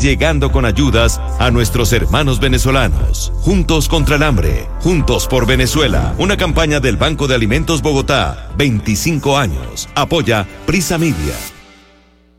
llegando con ayudas a nuestros hermanos venezolanos. Juntos contra el hambre, juntos por Venezuela. Una campaña del Banco de Alimentos Bogotá, 25 años. Apoya Prisa Media.